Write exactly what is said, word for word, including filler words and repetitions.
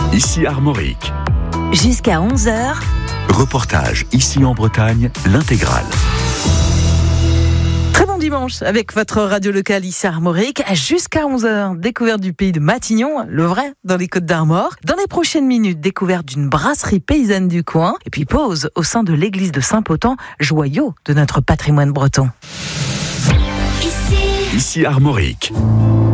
Ici Armorique. Jusqu'à onze heures. Reportage ici en Bretagne, l'intégrale. Très bon dimanche avec votre radio locale ici à Armorique. Jusqu'à onze heures, découverte du pays de Matignon, le vrai, dans les Côtes d'Armor. Dans les prochaines minutes, découverte d'une brasserie paysanne du coin. Et puis pause au sein de l'église de Saint-Potan, joyau de notre patrimoine breton. Ici Armorique.